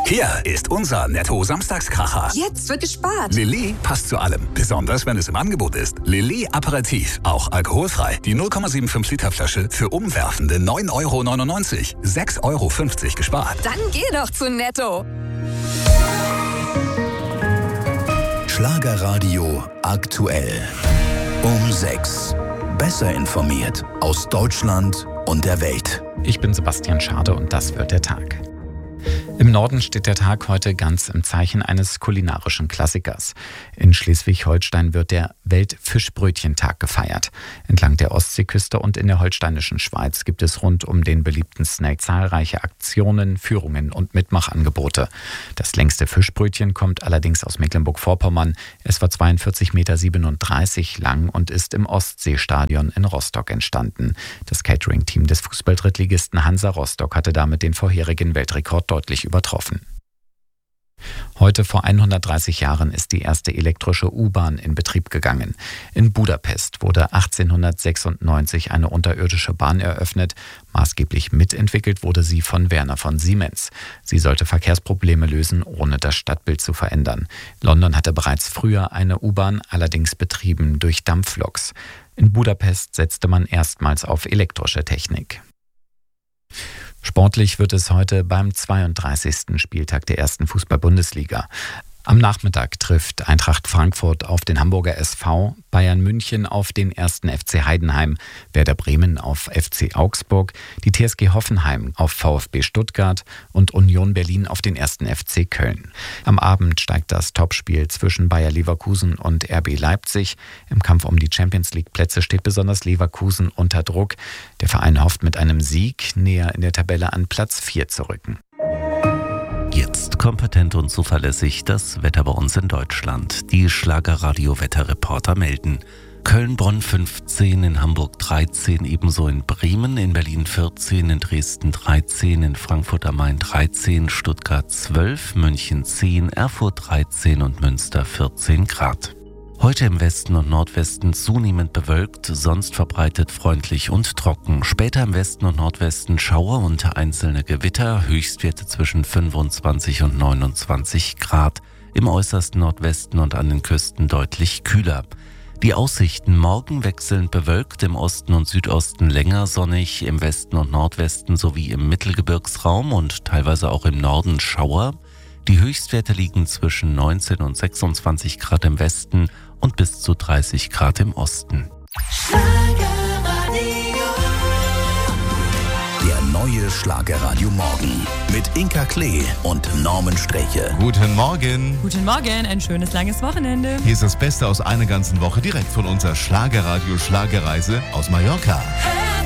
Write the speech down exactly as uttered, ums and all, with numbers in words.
Hier ist unser Netto-Samstagskracher. Jetzt wird gespart. Lilly passt zu allem, besonders wenn es im Angebot ist. Lilly Aperitif, auch alkoholfrei. Die null Komma fünfundsiebzig Liter Flasche für umwerfende neun Euro neunundneunzig. sechs Euro fünfzig gespart. Dann geh doch zu Netto. Schlagerradio aktuell. Um sechs. Besser informiert aus Deutschland und der Welt. Ich bin Sebastian Schade und das wird der Tag. Im Norden steht der Tag heute ganz im Zeichen eines kulinarischen Klassikers. In Schleswig-Holstein wird der Weltfischbrötchentag gefeiert. Entlang der Ostseeküste und in der holsteinischen Schweiz gibt es rund um den beliebten Snack zahlreiche Aktionen, Führungen und Mitmachangebote. Das längste Fischbrötchen kommt allerdings aus Mecklenburg-Vorpommern. Es war zweiundvierzig Komma siebenunddreißig Meter lang und ist im Ostseestadion in Rostock entstanden. Das Catering-Team des Fußball-Drittligisten Hansa Rostock hatte damit den vorherigen Weltrekord deutlich übertroffen. Heute vor hundertdreißig Jahren ist die erste elektrische U-Bahn in Betrieb gegangen. In Budapest wurde achtzehnhundertsechsundneunzig eine unterirdische Bahn eröffnet. Maßgeblich mitentwickelt wurde sie von Werner von Siemens. Sie sollte Verkehrsprobleme lösen, ohne das Stadtbild zu verändern. London hatte bereits früher eine U-Bahn, allerdings betrieben durch Dampfloks. In Budapest setzte man erstmals auf elektrische Technik. Sportlich wird es heute beim zweiunddreißigsten Spieltag der ersten Fußball-Bundesliga. Am Nachmittag trifft Eintracht Frankfurt auf den Hamburger S V, Bayern München auf den ersten F C Heidenheim, Werder Bremen auf F C Augsburg, die T S G Hoffenheim auf VfB Stuttgart und Union Berlin auf den ersten F C Köln. Am Abend steigt das Topspiel zwischen Bayer Leverkusen und R B Leipzig. Im Kampf um die Champions-League-Plätze steht besonders Leverkusen unter Druck. Der Verein hofft mit einem Sieg näher in der Tabelle an Platz vier zu rücken. Jetzt kompetent und zuverlässig das Wetter bei uns in Deutschland. Die Schlagerradio-Wetterreporter melden. Köln-Bonn fünfzehn, in Hamburg dreizehn, ebenso in Bremen, in Berlin vierzehn, in Dresden dreizehn, in Frankfurt am Main dreizehn, Stuttgart zwölf, München zehn, Erfurt dreizehn und Münster vierzehn Grad. Heute im Westen und Nordwesten zunehmend bewölkt, sonst verbreitet freundlich und trocken. Später im Westen und Nordwesten Schauer und einzelne Gewitter, Höchstwerte zwischen fünfundzwanzig und neunundzwanzig Grad. Im äußersten Nordwesten und an den Küsten deutlich kühler. Die Aussichten: morgen wechselnd bewölkt, im Osten und Südosten länger sonnig, im Westen und Nordwesten sowie im Mittelgebirgsraum und teilweise auch im Norden Schauer. Die Höchstwerte liegen zwischen neunzehn und sechsundzwanzig Grad im Westen und bis zu dreißig Grad im Osten. Der neue Schlagerradio Morgen mit Inka Klee und Norman Streche. Guten Morgen. Guten Morgen, ein schönes langes Wochenende. Hier ist das Beste aus einer ganzen Woche direkt von unserer Schlagerradio Schlagerreise aus Mallorca. Hey.